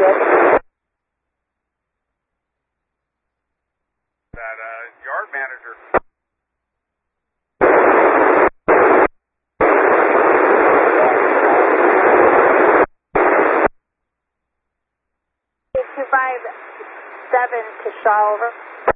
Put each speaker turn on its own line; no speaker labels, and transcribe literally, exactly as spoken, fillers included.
good.
That uh, yard manager.
two five seven to Shaw, over.